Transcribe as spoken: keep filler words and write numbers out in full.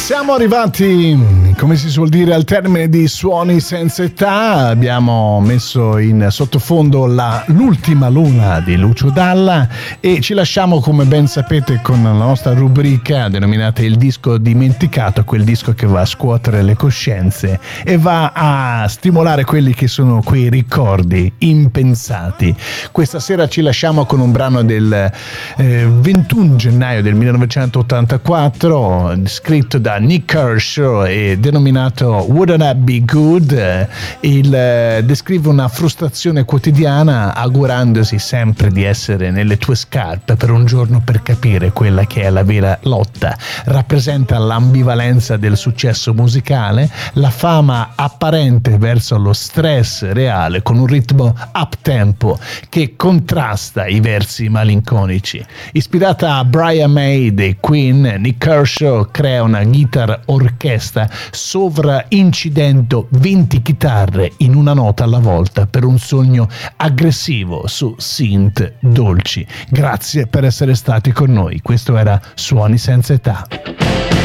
Siamo arrivati, come si suol dire, al termine di Suoni senza età. Abbiamo messo in sottofondo la, l'ultima luna di Lucio Dalla e ci lasciamo, come ben sapete, con la nostra rubrica denominata Il disco dimenticato, quel disco che va a scuotere le coscienze e va a stimolare quelli che sono quei ricordi impensati. Questa sera ci lasciamo con un brano del eh, ventuno gennaio del millenovecentottantaquattro, scritto da Nick Kershaw e denominato Wouldn't That Be Good. Il eh, descrive una frustrazione quotidiana, augurandosi sempre di essere nelle tue scarpe per un giorno per capire quella che è la vera lotta. Rappresenta l'ambivalenza del successo musicale, la fama apparente verso lo stress reale, con un ritmo up-tempo che contrasta i versi malinconici. Ispirata a Brian May dei Queen, Nick Kershaw crea una guitar orchestra sovraincidendo venti chitarre in una nota alla volta per un sogno aggressivo su synth dolci. Grazie per essere stati con noi. Questo era Suoni senza età.